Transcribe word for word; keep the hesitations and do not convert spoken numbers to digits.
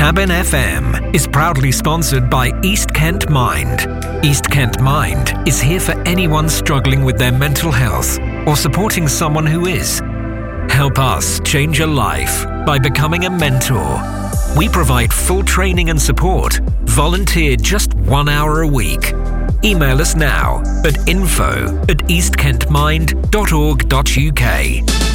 Cabin F M is proudly sponsored by East Kent Mind. East Kent Mind is here for anyone struggling with their mental health or supporting someone who is. Help us change a life by becoming a mentor. We provide full training and support. Volunteer just one hour a week. Email us now at info at east kent mind dot org dot uk.